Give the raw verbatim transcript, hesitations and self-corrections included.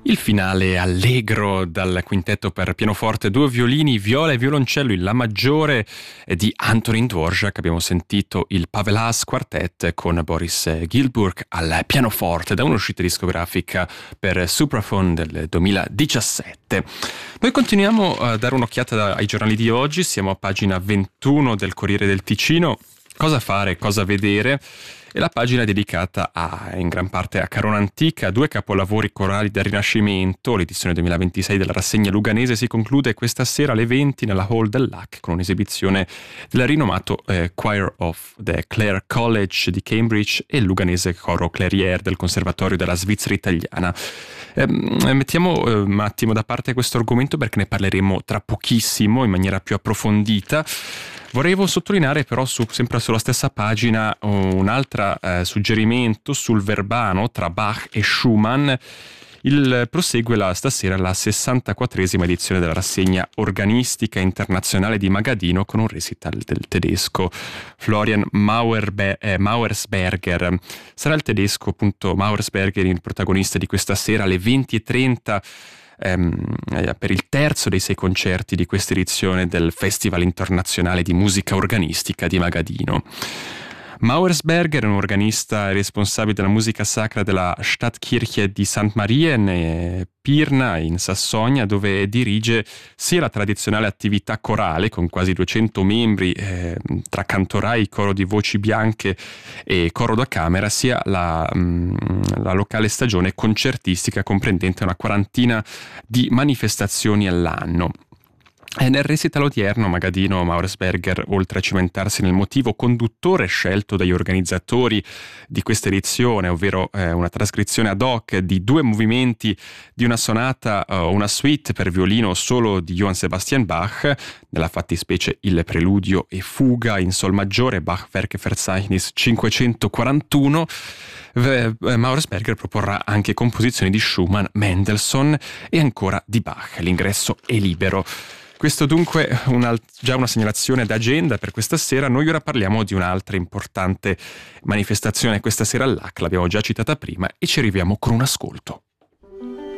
Il finale allegro dal quintetto per pianoforte, due violini, viola e violoncello in La maggiore di Antonín Dvořák. Abbiamo sentito il Pavel Haas Quartet con Boris Gilburg al pianoforte da un'uscita discografica per Supraphone del duemiladiciassette. Noi continuiamo a dare un'occhiata ai giornali di oggi, siamo a pagina ventuno del Corriere del Ticino. Cosa fare, cosa vedere? E la pagina è dedicata a, in gran parte a Carona Antica, due capolavori corali del Rinascimento. L'edizione duemilaventisei della rassegna luganese si conclude questa sera alle venti nella Hall del Lac con un'esibizione del rinomato eh, Choir of the Clare College di Cambridge e il luganese coro Clairiere del Conservatorio della Svizzera Italiana. Eh, mettiamo eh, un attimo da parte questo argomento perché ne parleremo tra pochissimo in maniera più approfondita. Volevo sottolineare però su, sempre sulla stessa pagina un altro eh, suggerimento sul verbano tra Bach e Schumann. Il prosegue la, stasera la sessantaquattresima edizione della rassegna organistica internazionale di Magadino con un recital del tedesco Florian Mauerbe- eh, Mauersberger. Sarà il tedesco appunto Mauersberger il protagonista di questa sera alle venti e trenta per il terzo dei sei concerti di questa edizione del Festival Internazionale di Musica Organistica di Magadino. Mauersberger è un organista responsabile della musica sacra della Stadtkirche di Sant Marien, Pirna, in Sassonia, dove dirige sia la tradizionale attività corale con quasi duecento membri eh, tra cantorai, coro di voci bianche e coro da camera, sia la, mh, la locale stagione concertistica comprendente una quarantina di manifestazioni all'anno. E nel recital odierno Magadino Mauersberger, oltre a cimentarsi nel motivo conduttore scelto dagli organizzatori di questa edizione, ovvero eh, una trascrizione ad hoc di due movimenti di una sonata o uh, una suite per violino solo di Johann Sebastian Bach, nella fattispecie il preludio e fuga in sol maggiore Bach-Werkverzeichnis cinquecentoquarantuno, Mauersberger proporrà anche composizioni di Schumann, Mendelssohn e ancora di Bach. L'ingresso è libero. Questo dunque una, già una segnalazione d'agenda per questa sera. Noi ora parliamo di un'altra importante manifestazione questa sera all'A C, l'abbiamo già citata prima e ci arriviamo con un ascolto.